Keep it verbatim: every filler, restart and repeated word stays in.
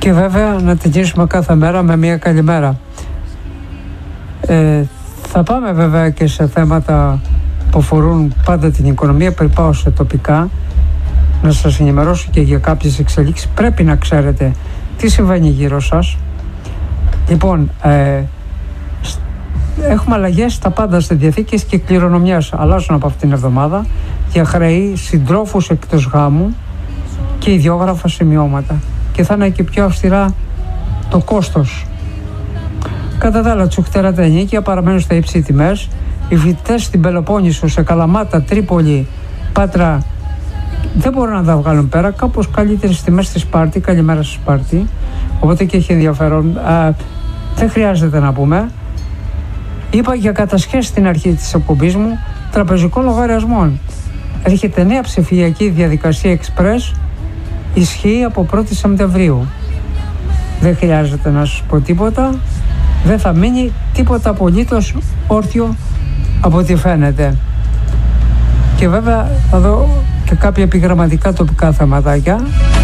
Και βέβαια να τελειώσουμε κάθε μέρα με μια καλημέρα. Ε, θα πάμε βέβαια και σε θέματα που αφορούν πάντα την οικονομία, πριν πάω σε τοπικά, να σας ενημερώσω και για κάποιες εξελίξεις. Πρέπει να ξέρετε τι συμβαίνει γύρω σας. Λοιπόν, ε, έχουμε αλλαγές στα πάντα, σε διαθήκες και κληρονομιάς. Αλλάζουν από αυτήν την εβδομάδα για χρέη, συντρόφους εκτός γάμου και ιδιόγραφα σημειώματα. Και θα είναι και πιο αυστηρά το κόστος. Κατά τα άλλα, τσουχτερά τα ενίκια παραμένουν στα υψί τιμές. Οι φοιτητές στην Πελοπόννησο, σε Καλαμάτα, Τρίπολη, Πάτρα δεν μπορούν να τα βγάλουν πέρα. Κάπως καλύτερες τιμές στη Σπάρτη. Καλημέρα στη Σπάρτη. Οπότε και έχει ενδιαφέρον. Α, δεν χρειάζεται να πούμε. Είπα για κατασχέσεις στην αρχή της εκπομπής μου τραπεζικών λογαριασμών. Έρχεται νέα ψηφιακή διαδικασία Express. Ισχύει από πρώτη Σεπτεμβρίου. Δεν χρειάζεται να σας πω τίποτα. Δεν θα μείνει τίποτα απολύτως όρθιο από ό,τι φαίνεται. Και βέβαια θα δω και κάποια επιγραμματικά τοπικά θεματάκια.